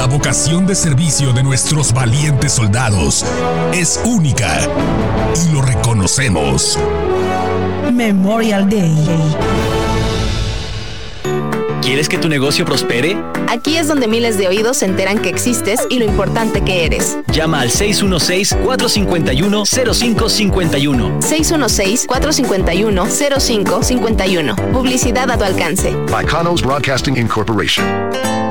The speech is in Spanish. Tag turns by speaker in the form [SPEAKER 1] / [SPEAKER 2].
[SPEAKER 1] La vocación de servicio de nuestros valientes soldados es única y lo reconocemos.
[SPEAKER 2] Memorial Day.
[SPEAKER 3] ¿Quieres que tu negocio prospere?
[SPEAKER 4] Aquí es donde miles de oídos se enteran que existes y lo importante que eres.
[SPEAKER 3] Llama al 616-451-0551.
[SPEAKER 4] 616-451-0551. Publicidad a tu alcance.
[SPEAKER 5] By Conos Broadcasting Incorporation.